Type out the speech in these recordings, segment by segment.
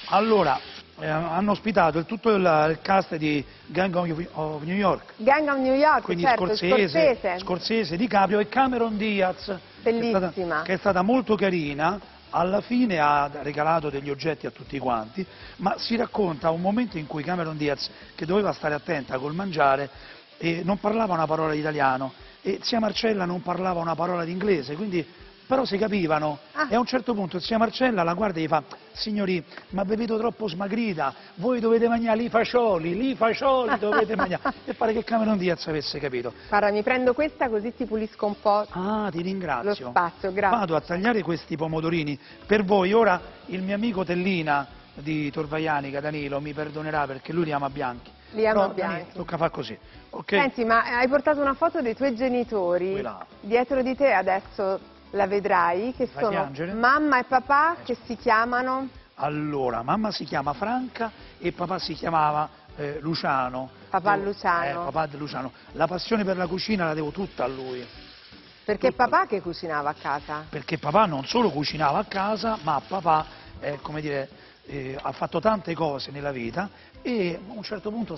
Allora, hanno ospitato tutto il cast di Gang of New York. Gang of New York, Quindi certo, Scorsese, DiCaprio e Cameron Diaz. Bellissima. Che è stata molto carina. Alla fine ha regalato degli oggetti a tutti quanti, ma si racconta un momento in cui Cameron Diaz, che doveva stare attenta col mangiare, non parlava una parola di italiano e zia Marcella non parlava una parola di inglese, quindi però si capivano. E a un certo punto zia Marcella la guarda e gli fa: signori, ma bevuto troppo smagrita, voi dovete mangiare li fagioli dovete mangiare. E pare che Cameron Diaz avesse capito. Guarda, mi prendo questa così ti pulisco un po'. Ah, ti ringrazio. Lo spazio, grazie. Vado a tagliare questi pomodorini per voi. Ora il mio amico Tellina di Torvaianica, Danilo, mi perdonerà perché lui li ama bianchi. Li ama Però, bianchi. Danilo, tocca far così. Okay? Senti, ma hai portato una foto dei tuoi genitori. Dietro di te adesso la vedrai, che sono piangere? Mamma e papà che si chiamano? Allora, mamma si chiama Franca e papà si chiamava Luciano. Papà Luciano. Papà di Luciano. La passione per la cucina la devo tutta a lui. Perché è papà che cucinava a casa? Perché papà non solo cucinava a casa, ma papà, come dire, ha fatto tante cose nella vita e a un certo punto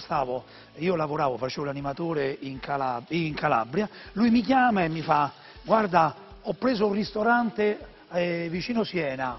io lavoravo, facevo l'animatore in Calabria, lui mi chiama e mi fa: guarda, ho preso un ristorante vicino Siena,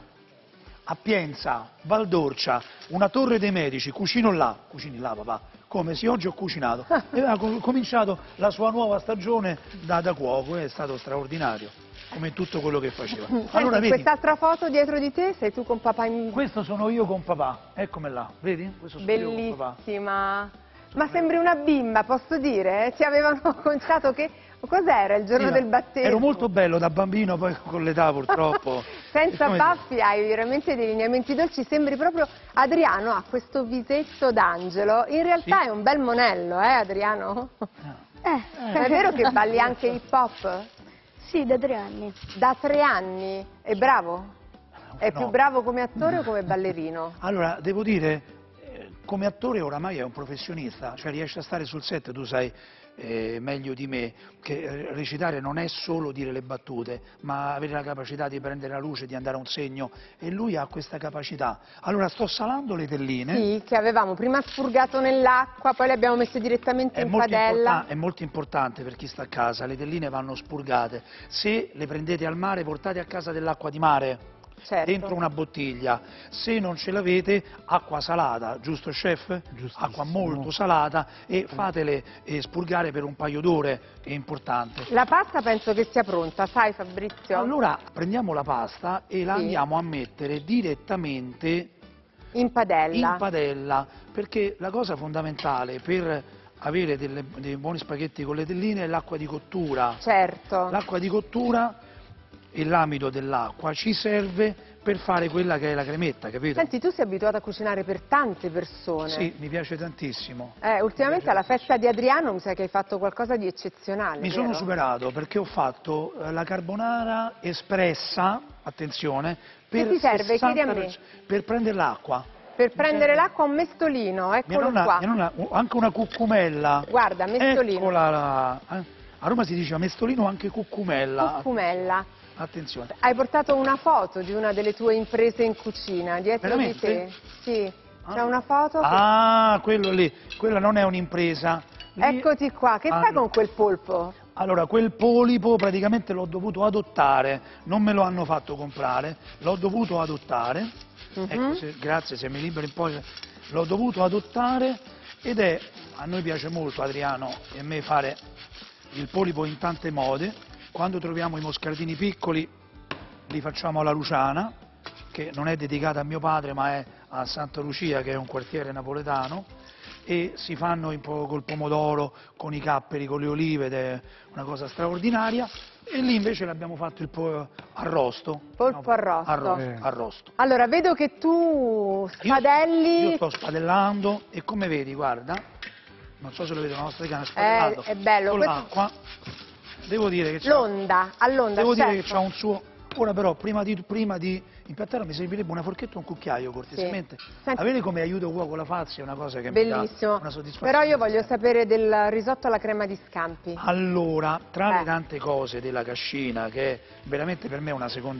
a Pienza, Valdorcia, una torre dei Medici, cucini là papà, come se oggi ho cucinato. E aveva cominciato la sua nuova stagione da cuoco, è stato straordinario, come tutto quello che faceva. Allora, vedi, quest'altra foto dietro di te sei tu con papà in... Questo sono io con papà, eccome là, vedi? Questo sono io con papà. Bellissima, ma sembri una bimba, posso dire? Ti avevano conciato che... Cos'era il giorno del battesimo? Ero molto bello da bambino, poi con l'età purtroppo. Senza baffi hai veramente dei lineamenti dolci, sembri proprio... Adriano ha questo visetto d'angelo, in realtà è un bel monello, Adriano? È vero che balli anche hip hop? Sì, da 3 anni. Da 3 anni? È bravo? È più bravo come attore o come ballerino? Allora, devo dire, come attore oramai è un professionista, cioè riesce a stare sul set, tu sai meglio di me, che recitare non è solo dire le battute, ma avere la capacità di prendere la luce, di andare a un segno, e lui ha questa capacità. Allora sto salando le telline. Sì, che avevamo prima spurgato nell'acqua, poi le abbiamo messe direttamente in padella. È molto importante per chi sta a casa, le telline vanno spurgate. Se le prendete al mare, portate a casa dell'acqua di mare. Certo. Dentro una bottiglia, se non ce l'avete, acqua salata, giusto chef? Acqua molto salata e fatele spurgare per un paio d'ore, è importante. La pasta penso che sia pronta, sai Fabrizio? Allora prendiamo la pasta e la andiamo a mettere direttamente in padella, perché la cosa fondamentale per avere dei buoni spaghetti con le telline è l'acqua di cottura. Certo. L'acqua di cottura e l'amido dell'acqua ci serve per fare quella che è la cremetta, capito? Senti, tu sei abituato a cucinare per tante persone. Sì, mi piace tantissimo. Ultimamente alla festa di Adriano mi sa che hai fatto qualcosa di eccezionale. Mi sono superato perché ho fatto la carbonara espressa, attenzione, per che ti serve? Chiedi a me. Per prendere l'acqua. Per prendere l'acqua un mestolino, eccolo qua. Anche una cuccumella. Guarda, mestolino. Eccola, a Roma si diceva mestolino, anche cuccumella. Cuccumella. Attenzione. Hai portato una foto di una delle tue imprese in cucina, dietro di te. Sì, c'è una foto. Quello lì, quella non è un'impresa. Eccoti qua, che fai con quel polpo? Allora, quel polipo praticamente l'ho dovuto adottare, non me lo hanno fatto comprare, l'ho dovuto adottare. Ecco, grazie, se mi liberi un po', l'ho dovuto adottare ed a noi piace molto, Adriano e a me, fare il polipo in tante mode. Quando troviamo i moscardini piccoli li facciamo alla Luciana, che non è dedicata a mio padre ma è a Santa Lucia, che è un quartiere napoletano, e si fanno un po' col pomodoro, con i capperi, con le olive, ed è una cosa straordinaria. E lì invece l'abbiamo fatto il arrosto. Polpo arrosto. Arrosto. Allora, vedo che tu spadelli... Io sto spadellando e come vedi, guarda, non so se lo vede la nostra telecamera, spadellando. È bello. Con l'acqua. Devo dire che c'è... L'onda, all'onda, Devo dire che c'ha un suo... Ora però, prima di impiattare, mi servirebbe una forchetta e un cucchiaio, cortesemente. Sì. Avere come aiuto cuoco la Fazio è una cosa che bellissimo. Mi dà una soddisfazione. Però io voglio sapere del risotto alla crema di scampi. Allora, tra le tante cose della cascina, che è veramente per me una seconda